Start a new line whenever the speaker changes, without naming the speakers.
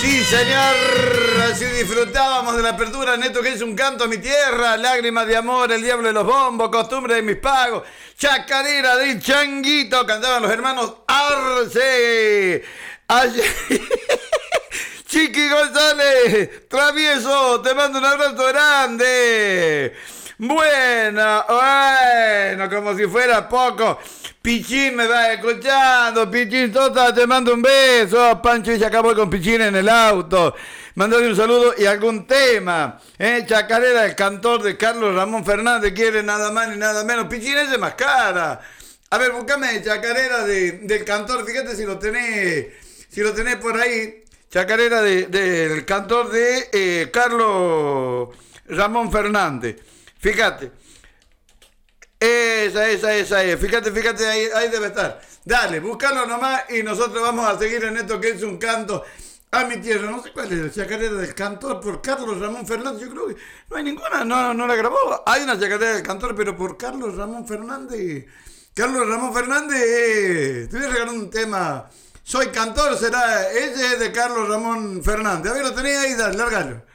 Sí, señor, así disfrutábamos de la apertura en esto que es un canto a mi tierra, lágrimas de amor, el diablo de los bombos, costumbre de mis pagos, chacarera del changuito, cantaban los hermanos Arce. Chiqui González, travieso, te mando un abrazo grande. Bueno, como si fuera poco. Pichín me va escuchando, Pichín Tota, te mando un beso. Pancho y se acabó con Pichín en el auto. Mándale un saludo y algún tema. Chacarera, el cantor de Carlos Ramón Fernández, quiere nada más ni nada menos. Pichín es de más cara. A ver, buscame chacarera del cantor, fíjate si lo tenés por ahí. Chacarera del cantor de Carlos Ramón Fernández. Fíjate. Esa es. Fíjate, ahí debe estar. Dale, búscalo nomás y nosotros vamos a seguir en esto que es un canto a mi tierra. No sé cuál es la chacarera del cantor por Carlos Ramón Fernández. Yo creo que no hay ninguna, no la grabó. Hay una chacarera del cantor, pero por Carlos Ramón Fernández. Carlos Ramón Fernández, te voy a regalar un tema. Soy cantor, será. Ese es de Carlos Ramón Fernández. A ver, lo tenés ahí, dale, lárgalo.